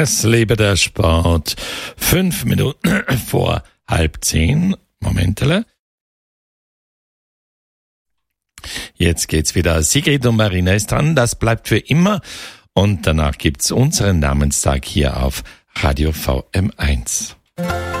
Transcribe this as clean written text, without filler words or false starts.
Es lebe der Sport. 5 Minuten vor 9:30. Momentele. Jetzt geht's wieder. Sigrid und Marina ist dran. Das bleibt für immer. Und danach gibt's unseren Namenstag hier auf Radio VM1.